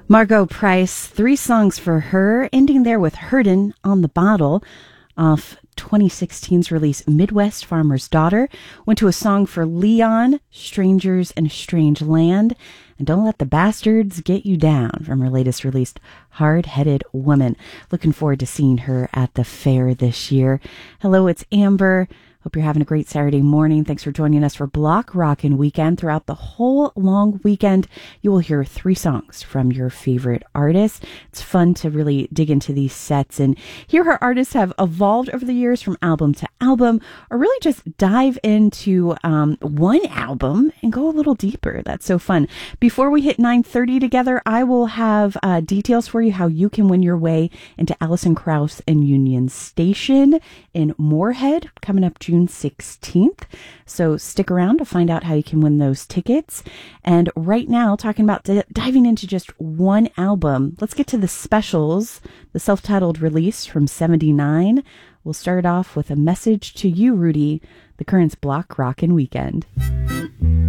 Margot Price, 3 songs for her, ending there with Herdin' on the Bottle off 2016's release Midwest Farmer's Daughter. Went to a song for Leon, Strangers in a Strange Land, and Don't Let the Bastards Get You Down from her latest released Hard-Headed Woman. Looking forward to seeing her at the fair this year. Hello, it's Amber. Hope you're having a great Saturday morning. Thanks for joining us for Block Rockin' Weekend. Throughout the whole long weekend, you will hear 3 songs from your favorite artists. It's fun to really dig into these sets and hear how artists have evolved over the years from album to album, or really just dive into one album and go a little deeper. That's so fun. Before we hit 9:30 together, I will have details for you how you can win your way into Alison Krauss and Union Station in Moorhead coming up June 16th. So stick around to find out how you can win those tickets. And right now, talking about diving into just one album, let's get to the specials, the self-titled release from '79. We'll start off with a message to you, Rudy, the Currents Block Rockin' Weekend.